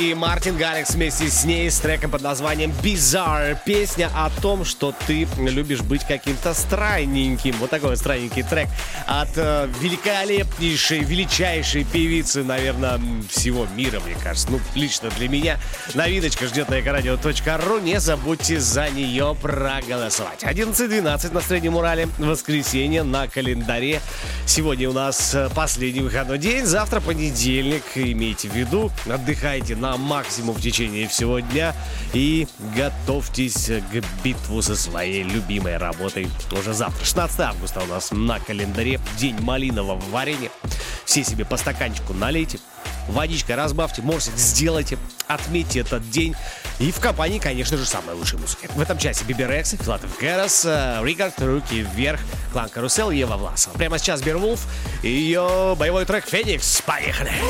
И Мартин Гаррикс вместе с ней с треком под названием Bizarre. Песня о том, что ты любишь быть каким-то странненьким. Вот такой вот странненький трек от великолепнейшей, величайшей певицы, наверное, всего мира, мне кажется. Ну, лично для меня. Новиночка ждет на экорадио.ру. Не забудьте за нее проголосовать. 11:12 на Среднем Урале. Воскресенье на календаре. Сегодня у нас последний выходной день. Завтра понедельник. Имейте в виду, отдыхайте на максимум в течение всего дня и готовьтесь к битву со своей любимой работой уже завтра. 16 августа у нас на календаре. День малинового варенья. Все себе по стаканчику налейте, водичкой разбавьте, морсик сделайте, отметьте этот день. И в компании, конечно же, самой лучшей музыки. В этом часе Биби Рекс, Филатов Гэрос, Рикард, Руки вверх, Клан Карусел, Ева Власова. Прямо сейчас Бирвулф и ее боевой трек «Феникс». Поехали!